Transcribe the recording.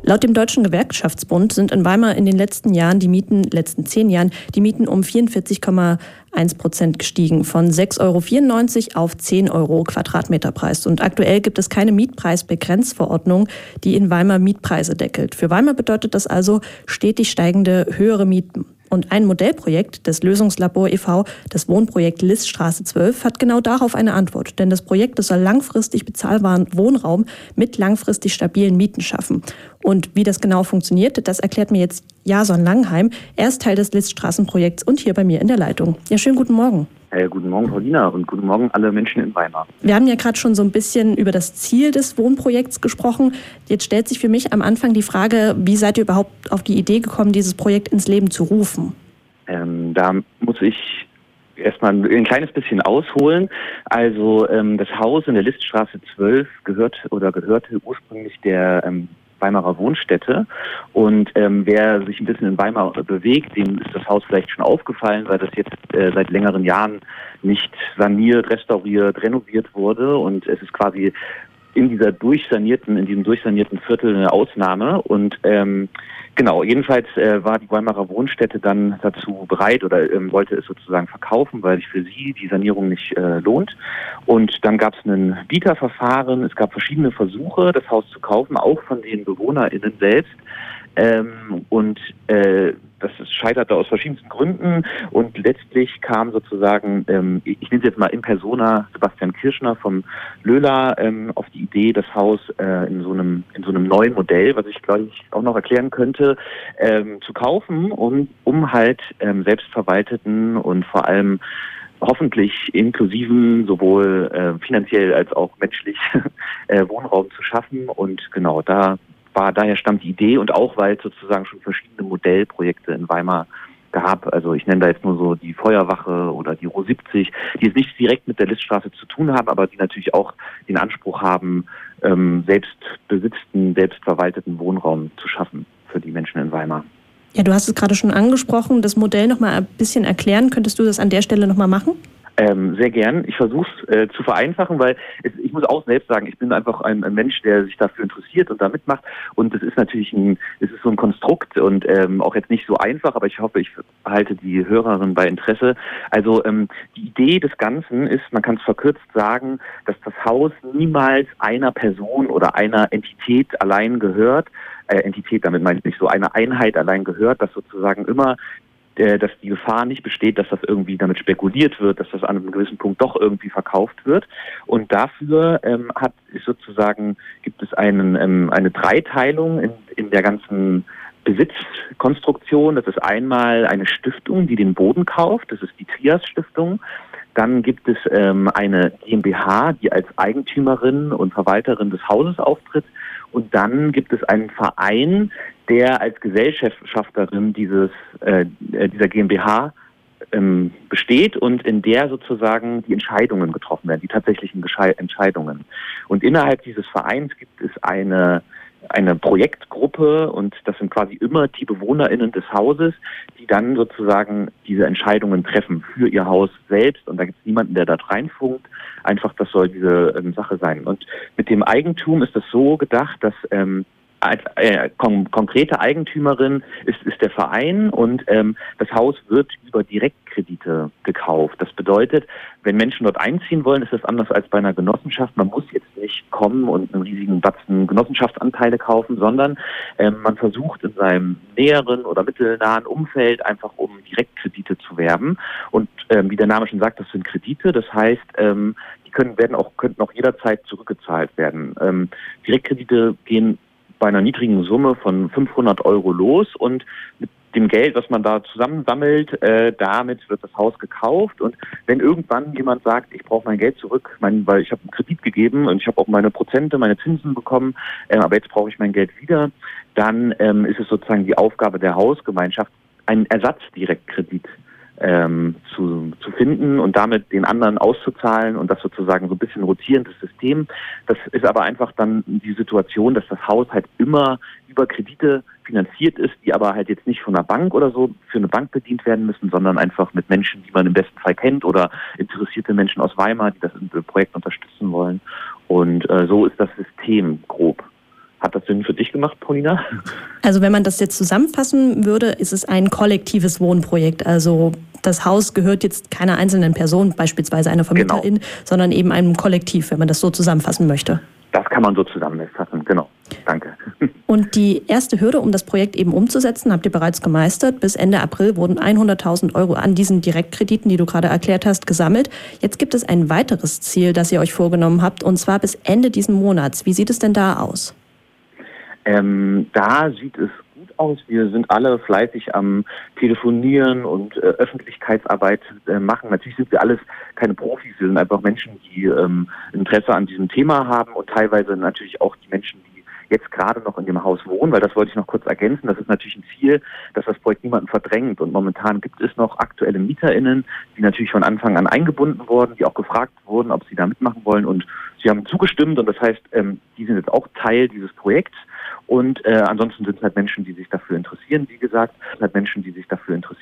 Laut dem Deutschen Gewerkschaftsbund sind in Weimar in den letzten 10 Jahren die Mieten um 44,1% gestiegen, von 6,94 € auf 10 € Quadratmeterpreis. Und aktuell gibt es keine Mietpreisbegrenzverordnung, die in Weimar Mietpreise deckelt. Für Weimar bedeutet das also stetig steigende höhere Mieten. Und ein Modellprojekt des Lösungslabor e.V., das Wohnprojekt Liststraße 12, hat genau darauf eine Antwort. Denn das Projekt soll langfristig bezahlbaren Wohnraum mit langfristig stabilen Mieten schaffen. Und wie das genau funktioniert, das erklärt mir jetzt Jason Langheim. Er ist Teil des Liststraßenprojekts und hier bei mir in der Leitung. Ja, schönen guten Morgen. Guten Morgen, Paulina, und guten Morgen alle Menschen in Weimar. Wir haben ja gerade schon so ein bisschen über das Ziel des Wohnprojekts gesprochen. Jetzt stellt sich für mich am Anfang die Frage, wie seid ihr überhaupt auf die Idee gekommen, dieses Projekt ins Leben zu rufen? Da muss ich erstmal ein kleines bisschen ausholen. Also das Haus in der Liststraße 12 gehörte ursprünglich der Weimarer Wohnstätte. Und wer sich ein bisschen in Weimar bewegt, dem ist das Haus vielleicht schon aufgefallen, weil das jetzt seit längeren Jahren nicht saniert, restauriert, renoviert wurde. Und es ist quasi in diesem durchsanierten Viertel eine Ausnahme. Und genau, jedenfalls war die Weimarer Wohnstätte dann dazu bereit oder wollte es sozusagen verkaufen, weil sich für sie die Sanierung nicht lohnt. Und dann gab es ein Bieterverfahren, es gab verschiedene Versuche, das Haus zu kaufen, auch von den BewohnerInnen selbst. Das scheiterte aus verschiedensten Gründen und letztlich kam sozusagen, ich nenne es jetzt mal in persona, Sebastian Kirschner vom Löhler auf die Idee, das Haus in so einem neuen Modell, was ich glaube ich auch noch erklären könnte, zu kaufen, um halt selbstverwalteten und vor allem hoffentlich inklusiven, sowohl finanziell als auch menschlich Wohnraum zu schaffen. Und genau, daher stammt die Idee und auch, weil es sozusagen schon verschiedene Modellprojekte in Weimar gab. Also ich nenne da jetzt nur so die Feuerwache oder die Ro 70, die jetzt nichts direkt mit der Liststraße zu tun haben, aber die natürlich auch den Anspruch haben, selbstverwalteten Wohnraum zu schaffen für die Menschen in Weimar. Ja, du hast es gerade schon angesprochen, das Modell noch mal ein bisschen erklären. Könntest du das an der Stelle noch mal machen? Sehr gern. Ich versuche es zu vereinfachen, weil ich muss auch selbst sagen, ich bin einfach ein Mensch, der sich dafür interessiert und da mitmacht. Und es ist natürlich so ein Konstrukt und auch jetzt nicht so einfach, aber ich hoffe, ich halte die Hörerin bei Interesse. Also die Idee des Ganzen ist, man kann es verkürzt sagen, dass das Haus niemals einer Person oder einer Entität allein gehört. Entität, damit meine ich nicht so eine Einheit allein gehört, dass sozusagen immer dass die Gefahr nicht besteht, dass das irgendwie damit spekuliert wird, dass das an einem gewissen Punkt doch irgendwie verkauft wird. Und dafür gibt es eine Dreiteilung in der ganzen Besitzkonstruktion. Das ist einmal eine Stiftung, die den Boden kauft. Das ist die Trias Stiftung. Dann gibt es eine GmbH, die als Eigentümerin und Verwalterin des Hauses auftritt. Und dann gibt es einen Verein, der als Gesellschafterin dieser GmbH besteht und in der sozusagen die Entscheidungen getroffen werden, die tatsächlichen Entscheidungen. Und innerhalb dieses Vereins gibt es eine Projektgruppe und das sind quasi immer die BewohnerInnen des Hauses, die dann sozusagen diese Entscheidungen treffen für ihr Haus selbst und da gibt es niemanden, der da reinfunkt. Einfach, das soll diese Sache sein. Und mit dem Eigentum ist das so gedacht, dass als konkrete Eigentümerin ist der Verein und das Haus wird über Direktkredite gekauft. Das bedeutet, wenn Menschen dort einziehen wollen, ist das anders als bei einer Genossenschaft. Man muss jetzt nicht kommen und einen riesigen Batzen Genossenschaftsanteile kaufen, sondern man versucht in seinem näheren oder mittelnahen Umfeld einfach um Direktkredite zu werben. Und wie der Name schon sagt, das sind Kredite. Das heißt, die könnten auch jederzeit zurückgezahlt werden. Direktkredite gehen bei einer niedrigen Summe von 500 € los und mit dem Geld, was man da zusammensammelt, damit wird das Haus gekauft und wenn irgendwann jemand sagt, ich brauche mein Geld zurück, weil ich habe einen Kredit gegeben und ich habe auch meine Prozente, meine Zinsen bekommen, aber jetzt brauche ich mein Geld wieder, dann ist es sozusagen die Aufgabe der Hausgemeinschaft, einen Ersatzdirektkredit zu finden und damit den anderen auszuzahlen und das sozusagen so ein bisschen rotierendes System. Das ist aber einfach dann die Situation, dass das Haus halt immer über Kredite finanziert ist, die aber halt jetzt nicht von einer Bank oder so für eine Bank bedient werden müssen, sondern einfach mit Menschen, die man im besten Fall kennt oder interessierte Menschen aus Weimar, die das Projekt unterstützen wollen. Und so ist das System grob. Hat das das Sinn für dich gemacht, Paulina? Also wenn man das jetzt zusammenfassen würde, ist es ein kollektives Wohnprojekt. Also das Haus gehört jetzt keiner einzelnen Person, beispielsweise einer Vermieterin, sondern eben einem Kollektiv, wenn man das so zusammenfassen möchte. Das kann man so zusammenfassen, genau. Danke. Und die erste Hürde, um das Projekt eben umzusetzen, habt ihr bereits gemeistert. Bis Ende April wurden 100.000 Euro an diesen Direktkrediten, die du gerade erklärt hast, gesammelt. Jetzt gibt es ein weiteres Ziel, das ihr euch vorgenommen habt, und zwar bis Ende diesen Monats. Wie sieht es denn da aus? Da sieht es gut aus. Wir sind alle fleißig am Telefonieren und Öffentlichkeitsarbeit machen. Natürlich sind wir alles keine Profis. Wir sind einfach Menschen, die Interesse an diesem Thema haben und teilweise natürlich auch die Menschen, die jetzt gerade noch in dem Haus wohnen, weil das wollte ich noch kurz ergänzen. Das ist natürlich ein Ziel, dass das Projekt niemanden verdrängt. Und momentan gibt es noch aktuelle MieterInnen, die natürlich von Anfang an eingebunden wurden, die auch gefragt wurden, ob sie da mitmachen wollen. Und sie haben zugestimmt. Und das heißt, die sind jetzt auch Teil dieses Projekts. Und ansonsten sind es halt Menschen, die sich dafür interessieren, wie gesagt,